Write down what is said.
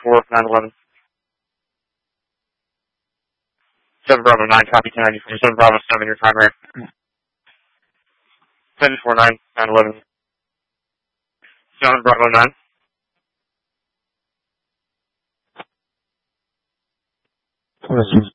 911. 7 Bravo 9, copy 1094. 7 Bravo 7, your primary. 1049, 911. 7 Bravo 9. This is